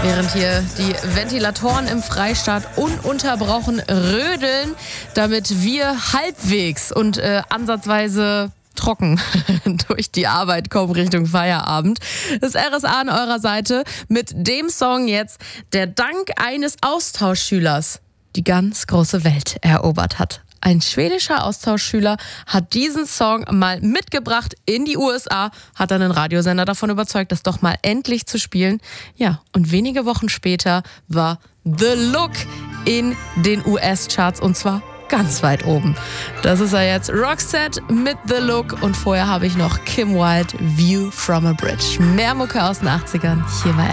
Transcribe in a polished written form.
Während hier die Ventilatoren im Freistaat ununterbrochen rödeln, damit wir halbwegs und ansatzweise trocken durch die Arbeit kommen Richtung Feierabend. Das RSA an eurer Seite mit dem Song jetzt, der dank eines Austauschschülers die ganz große Welt erobert hat. Ein schwedischer Austauschschüler hat diesen Song mal mitgebracht in die USA, hat dann einen Radiosender davon überzeugt, das doch mal endlich zu spielen. Ja, und wenige Wochen später war The Look in den US-Charts und zwar ganz weit oben. Das ist er jetzt, Roxette mit The Look und vorher habe ich noch Kim Wilde, View from a Bridge. Mehr Mucke aus den 80ern, hier war